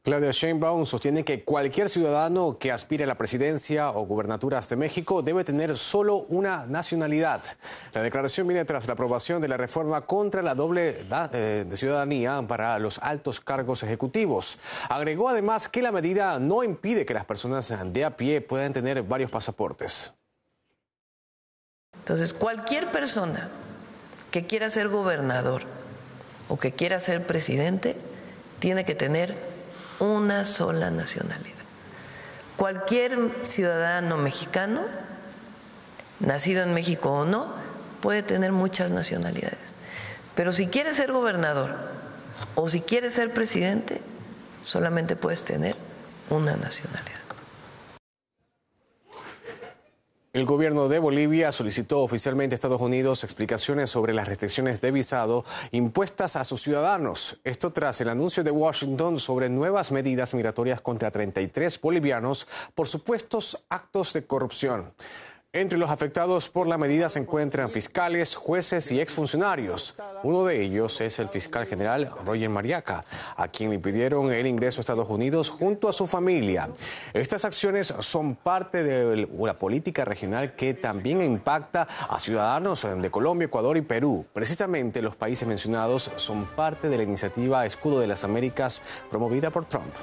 Claudia Sheinbaum sostiene que cualquier ciudadano que aspire a la presidencia o gubernaturas de México debe tener solo una nacionalidad. La declaración viene tras la aprobación de la reforma contra la doble de ciudadanía para los altos cargos ejecutivos. Agregó además que la medida no impide que las personas de a pie puedan tener varios pasaportes. Entonces, cualquier persona que quiera ser gobernador o que quiera ser presidente tiene que tener una sola nacionalidad. Cualquier ciudadano mexicano, nacido en México o no, puede tener muchas nacionalidades. Pero si quieres ser gobernador o si quieres ser presidente, solamente puedes tener una nacionalidad. El gobierno de Bolivia solicitó oficialmente a Estados Unidos explicaciones sobre las restricciones de visado impuestas a sus ciudadanos. Esto tras el anuncio de Washington sobre nuevas medidas migratorias contra 33 bolivianos por supuestos actos de corrupción. Entre los afectados por la medida se encuentran fiscales, jueces y exfuncionarios. Uno de ellos es el fiscal general Roger Mariaca, a quien le impidieron el ingreso a Estados Unidos junto a su familia. Estas acciones son parte de una política regional que también impacta a ciudadanos de Colombia, Ecuador y Perú. Precisamente los países mencionados son parte de la iniciativa Escudo de las Américas promovida por Trump.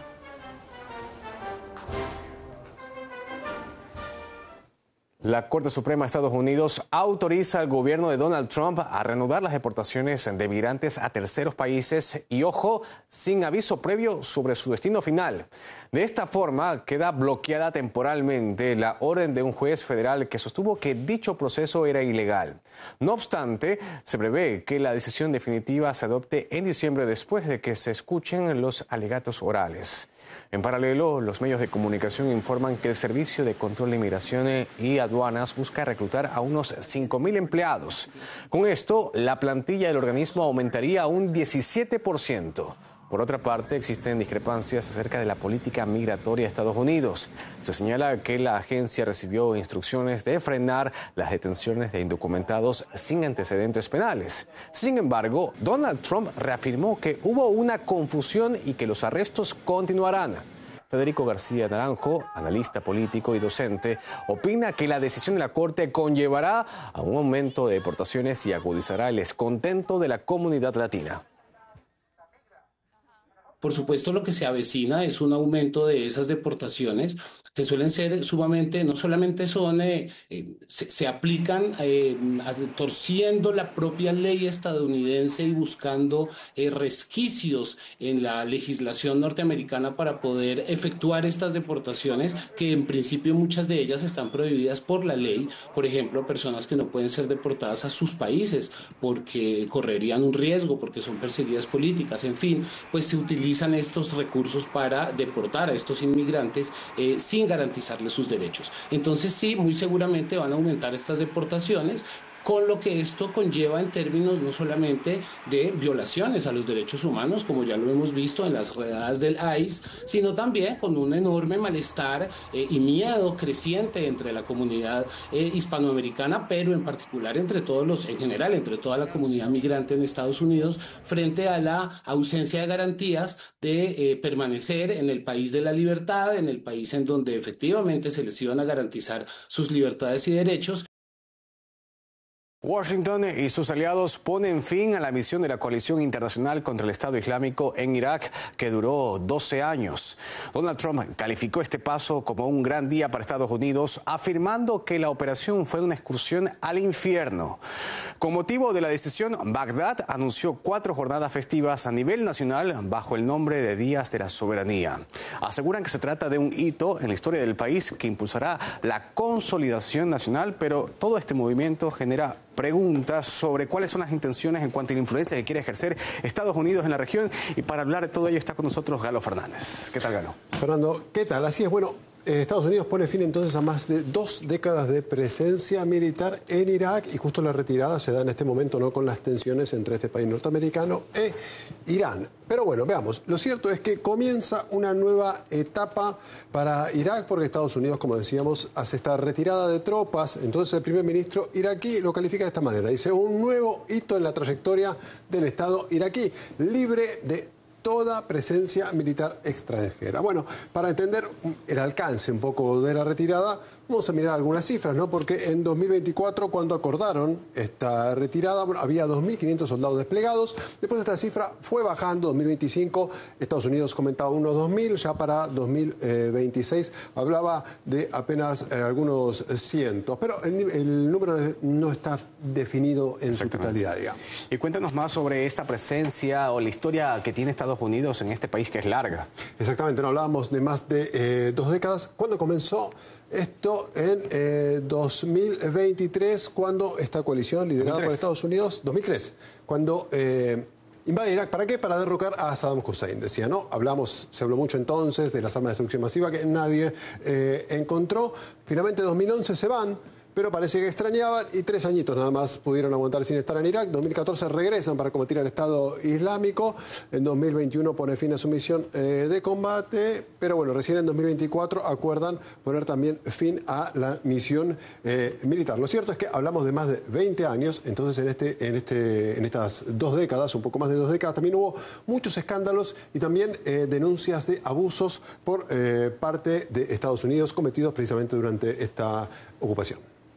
La Corte Suprema de Estados Unidos autoriza al gobierno de Donald Trump a reanudar las deportaciones de migrantes a terceros países y, ojo, sin aviso previo sobre su destino final. De esta forma, queda bloqueada temporalmente la orden de un juez federal que sostuvo que dicho proceso era ilegal. No obstante, se prevé que la decisión definitiva se adopte en diciembre después de que se escuchen los alegatos orales. En paralelo, los medios de comunicación informan que el Servicio de Control de Inmigración y Aduanas busca reclutar a unos 5.000 empleados. Con esto, la plantilla del organismo aumentaría un 17%. Por otra parte, existen discrepancias acerca de la política migratoria de Estados Unidos. Se señala que la agencia recibió instrucciones de frenar las detenciones de indocumentados sin antecedentes penales. Sin embargo, Donald Trump reafirmó que hubo una confusión y que los arrestos continuarán. Federico García Naranjo, analista político y docente, opina que la decisión de la Corte conllevará a un aumento de deportaciones y agudizará el descontento de la comunidad latina. Por supuesto, lo que se avecina es un aumento de esas deportaciones que suelen ser sumamente, no solamente son, se aplican torciendo la propia ley estadounidense y buscando resquicios en la legislación norteamericana para poder efectuar estas deportaciones, que en principio muchas de ellas están prohibidas por la ley. Por ejemplo, personas que no pueden ser deportadas a sus países porque correrían un riesgo, porque son perseguidas políticas, en fin, pues se utilizan estos recursos para deportar a estos inmigrantes sin garantizarles sus derechos. Entonces sí, muy seguramente van a aumentar estas deportaciones, con lo que esto conlleva en términos no solamente de violaciones a los derechos humanos, como ya lo hemos visto en las redadas del ICE, sino también con un enorme malestar y miedo creciente entre la comunidad hispanoamericana, pero en particular en general, entre toda la comunidad migrante en Estados Unidos, frente a la ausencia de garantías de permanecer en el país de la libertad, en el país en donde efectivamente se les iban a garantizar sus libertades y derechos. Washington y sus aliados ponen fin a la misión de la coalición internacional contra el Estado Islámico en Irak, que duró 12 años. Donald Trump calificó este paso como un gran día para Estados Unidos, afirmando que la operación fue una excursión al infierno. Con motivo de la decisión, Bagdad anunció 4 jornadas festivas a nivel nacional bajo el nombre de Días de la Soberanía. Aseguran que se trata de un hito en la historia del país que impulsará la consolidación nacional, pero todo este movimiento genera preguntas sobre cuáles son las intenciones en cuanto a la influencia que quiere ejercer Estados Unidos en la región. Y para hablar de todo ello está con nosotros Galo Fernández. ¿Qué tal, Galo? Fernando, ¿qué tal? Así es, bueno, Estados Unidos pone fin entonces a más de 2 décadas de presencia militar en Irak, y justo la retirada se da en este momento, ¿no?, con las tensiones entre este país norteamericano e Irán. Pero bueno, veamos, lo cierto es que comienza una nueva etapa para Irak, porque Estados Unidos, como decíamos, hace esta retirada de tropas. Entonces el primer ministro iraquí lo califica de esta manera, dice: un nuevo hito en la trayectoria del Estado iraquí, libre de toda presencia militar extranjera. Bueno, para entender el alcance un poco de la retirada, vamos a mirar algunas cifras, ¿no? Porque en 2024, cuando acordaron esta retirada, bueno, había 2.500 soldados desplegados. Después esta cifra fue bajando. 2025, Estados Unidos comentaba unos 2.000, ya para 2026 hablaba de apenas algunos cientos. Pero el número no está definido en su totalidad, digamos. Y cuéntanos más sobre esta presencia o la historia que tiene Estados Unidos en este país, que es larga. Exactamente, no hablábamos de más de 2 décadas. ¿Cuándo comenzó esto? En 2023, cuando esta coalición liderada 2003. por Estados Unidos, 2003, cuando invade Irak. ¿Para qué? Para derrocar a Saddam Hussein, decía, ¿no? Se habló mucho entonces de las armas de destrucción masiva que nadie encontró. Finalmente, en 2011 se van, pero parece que extrañaban y 3 añitos nada más pudieron aguantar sin estar en Irak. En 2014 regresan para combatir al Estado Islámico. En 2021 pone fin a su misión de combate. Pero bueno, recién en 2024 acuerdan poner también fin a la misión militar. Lo cierto es que hablamos de más de 20 años. Entonces en estas 2 décadas, un poco más de 2 décadas, también hubo muchos escándalos y también denuncias de abusos por parte de Estados Unidos cometidos precisamente durante esta ocupación.